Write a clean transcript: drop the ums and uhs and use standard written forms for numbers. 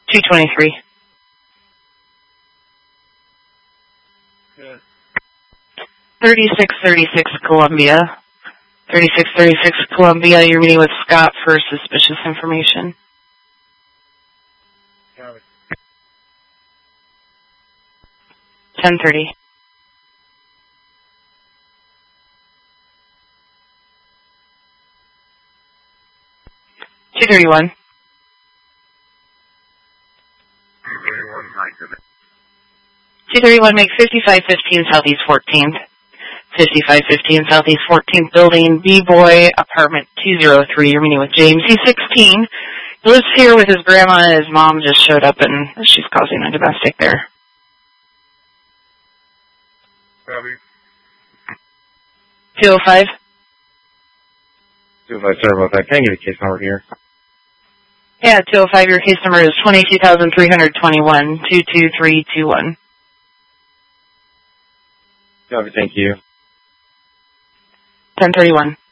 223. Good. 3636 Columbia. 3636 Columbia, you're meeting with Scott for suspicious information. Copy. 1030. 231. 231, make 5515 Southeast 14th. 5515 Southeast 14th Building, B-Boy, apartment 203. You're meeting with James. He's 16. He lives here with his grandma, and his mom just showed up, and she's causing a domestic there. Copy. 205. 205, sorry about that. Can I get a case number here? Yeah, 205, your case number is 22,321, 22321. Copy, thank you. 1031.